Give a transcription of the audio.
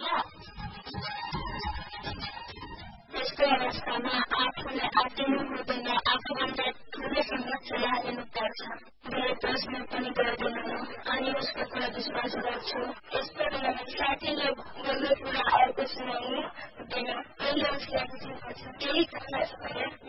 त्यस्तो अवस्थामा आफूलाई आत्तिनु हुँदैन, आफूभन्दा ठुलोसँग सल्लाह लिनुपर्छ। धेरै प्रश्न पनि गर्दैनन् अनि उसको कुरा विश्वास गर्छु। यस्तो बेलामा साथीले बोल्ने कुरा अर्को सुनाउनु हुँदैन। अहिले उसलाई बुझ्नुपर्छ। केही खास